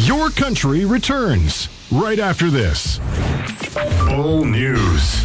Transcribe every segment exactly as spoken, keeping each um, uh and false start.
Your Country returns right after this. Bull News.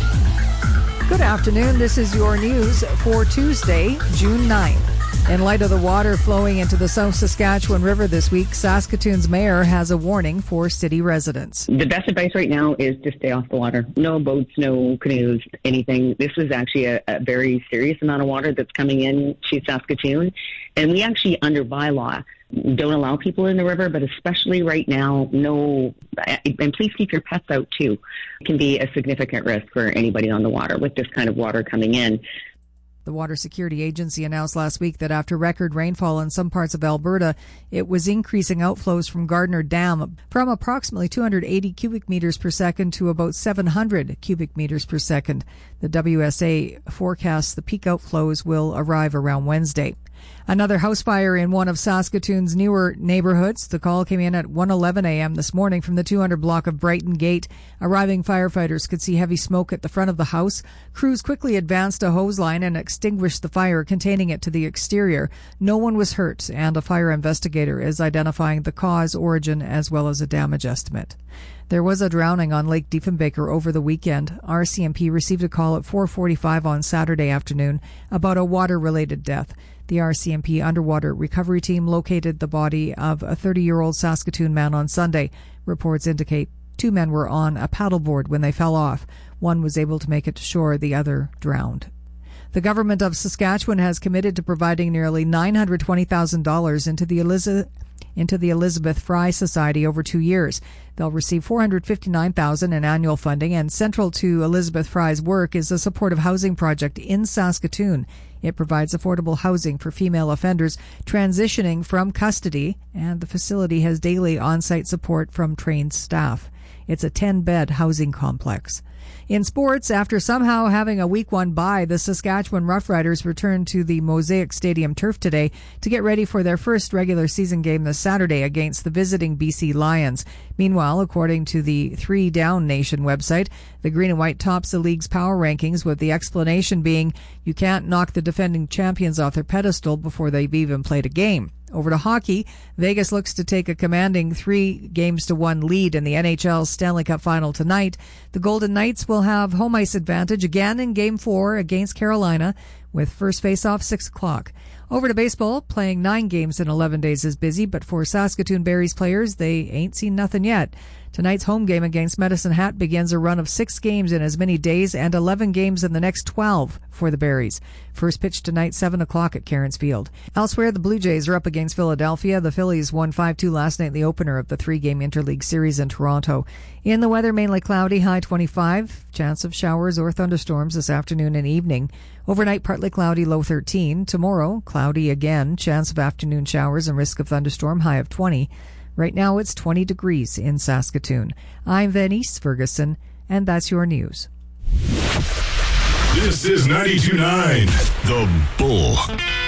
Good afternoon. This is your news for Tuesday, June ninth. In light of the water flowing into the South Saskatchewan River this week, Saskatoon's mayor has a warning for city residents. The best advice right now is to stay off the water. No boats, no canoes, anything. This is actually a, a very serious amount of water that's coming in to Saskatoon. And we actually, under bylaw, don't allow people in the river, but especially right now, no, and please keep your pets out too. It can be a significant risk for anybody on the water with this kind of water coming in. The Water Security Agency announced last week that after record rainfall in some parts of Alberta, it was increasing outflows from Gardner Dam from approximately two hundred eighty cubic meters per second to about seven hundred cubic meters per second. The W S A forecasts the peak outflows will arrive around Wednesday. Another house fire in one of Saskatoon's newer neighborhoods. The call came in at one eleven a.m. this morning from the two hundred block of Brighton Gate. Arriving firefighters could see heavy smoke at the front of the house. Crews quickly advanced a hose line and extinguished the fire, containing it to the exterior. No one was hurt, and a fire investigator is identifying the cause, origin, as well as a damage estimate. There was a drowning on Lake Diefenbaker over the weekend. R C M P received a call at four forty-five on Saturday afternoon about a water-related death. The R C M P Underwater Recovery Team located the body of a thirty-year-old Saskatoon man on Sunday. Reports indicate two men were on a paddleboard when they fell off. One was able to make it to shore, the other drowned. The government of Saskatchewan has committed to providing nearly nine hundred twenty thousand dollars into the Elizabeth into the Elizabeth Fry Society over two years. They'll receive four hundred fifty-nine thousand dollars in annual funding, and central to Elizabeth Fry's work is a supportive housing project in Saskatoon. It provides affordable housing for female offenders transitioning from custody, and the facility has daily on-site support from trained staff. It's a ten-bed housing complex. In sports, after somehow having a week one bye, the Saskatchewan Roughriders returned to the Mosaic Stadium turf today to get ready for their first regular season game this Saturday against the visiting B C Lions. Meanwhile, according to the Three Down Nation website, the Green and White tops the league's power rankings, with the explanation being you can't knock the defending champions off their pedestal before they've even played a game. Over to hockey, Vegas looks to take a commanding three games to one lead in the N H L's Stanley Cup final tonight. The Golden Knights will have home ice advantage again in Game four against Carolina, with first face-off six o'clock. Over to baseball, playing nine games in eleven days is busy, but for Saskatoon Berries players, they ain't seen nothing yet. Tonight's home game against Medicine Hat begins a run of six games in as many days and eleven games in the next twelve for the Berries. First pitch tonight, seven o'clock at Cairns Field. Elsewhere, the Blue Jays are up against Philadelphia. The Phillies won five two last night in the opener of the three-game interleague series in Toronto. In the weather, mainly cloudy, high twenty-five. Chance of showers or thunderstorms this afternoon and evening. Overnight, partly cloudy, low thirteen. Tomorrow, cloudy again. Chance of afternoon showers and risk of thunderstorm, high of twenty. Right now, it's twenty degrees in Saskatoon. I'm Venice Ferguson, and that's your news. This is ninety-two point nine The Bull.